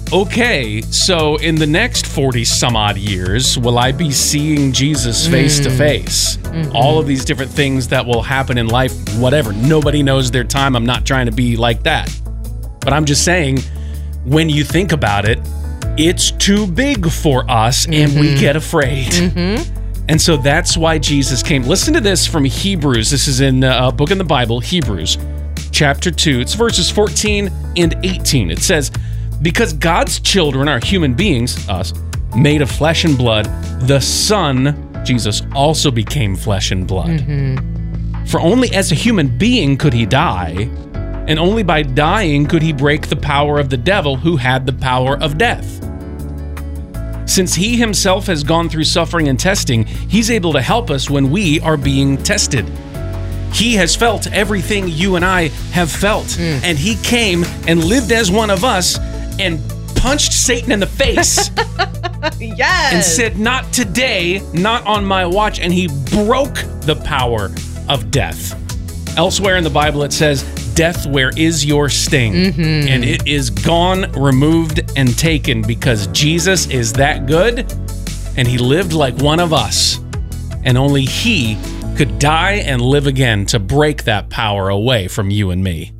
okay, so in the next 40 some odd years, will I be seeing Jesus face to face? All of these different things that will happen in life, whatever. Nobody knows their time. I'm not trying to be like that. But I'm just saying, when you think about it, it's too big for us and we get afraid. And so that's why Jesus came. Listen to this from Hebrews. This is in a book in the Bible, Hebrews, chapter 2. It's verses 14 and 18. It says, because God's children are human beings, us, made of flesh and blood, the Son, Jesus, also became flesh and blood. For only as a human being could he die, and only by dying could he break the power of the devil who had the power of death. Since he himself has gone through suffering and testing, he's able to help us when we are being tested. He has felt everything you and I have felt, and he came and lived as one of us and punched Satan in the face. Yes. And said, not today, not on my watch, and he broke the power of death. Elsewhere in the Bible it says, death, where is your sting? And it is gone, removed, and taken because Jesus is that good and he lived like one of us. And only he could die and live again to break that power away from you and me.